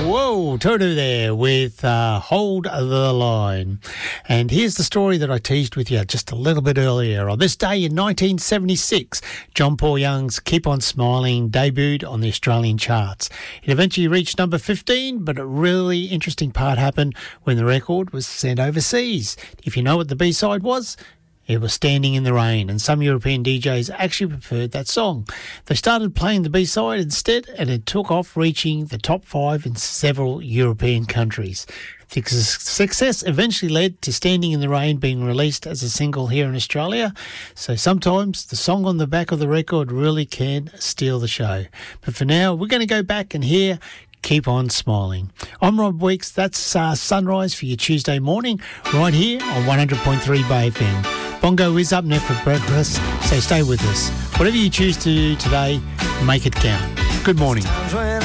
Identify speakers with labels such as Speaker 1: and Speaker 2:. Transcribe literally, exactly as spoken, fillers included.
Speaker 1: Whoa, Toto there with uh, Hold the Line. And here's the story that I teased with you just a little bit earlier. On this day in nineteen seventy-six, John Paul Young's Keep On Smiling debuted on the Australian charts. It eventually reached number fifteen, but a really interesting part happened when the record was sent overseas. If you know what the B-side was, it was Standing in the Rain, and some European D Js actually preferred that song. They started playing the B-side instead, and it took off, reaching the top five in several European countries. The success eventually led to Standing in the Rain being released as a single here in Australia, so sometimes the song on the back of the record really can steal the show. But for now, we're going to go back and hear Keep On Smiling. I'm Rob Weeks. That's uh, Sunrise for your Tuesday morning right here on one hundred point three Bay F M. Bongo is up next for breakfast, so stay with us. Whatever you choose to do today, make it count. Good morning.